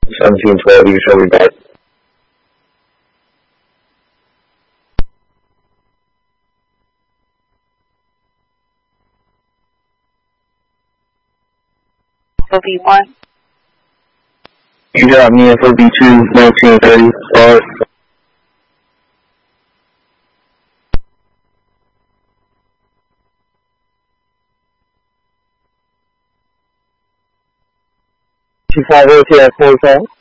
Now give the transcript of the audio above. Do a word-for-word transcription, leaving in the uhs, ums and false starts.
seventeen twelve, you show me back. F O B one. You got me F O B two, nineteen thirty, start. two five zero, T X forty-five.